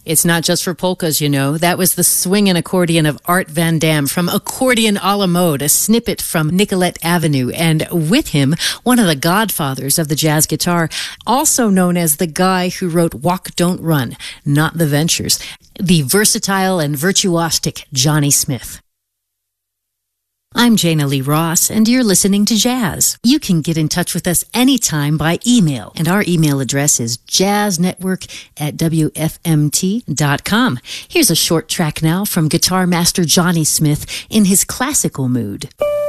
It's not just for polkas, you know. That was the swinging accordion of Art Van Dam from Accordion a la Mode, a snippet from Nicolette Avenue. And with him, one of the godfathers of the jazz guitar, also known as the guy who wrote Walk, Don't Run, Not the Ventures, the versatile and virtuosic Johnny Smith. I'm Jana Lee Ross, and you're listening to Jazz. You can get in touch with us anytime by email, and our email address is jazznetwork@wfmt.com. Here's a short track now from guitar master Johnny Smith in his classical mood.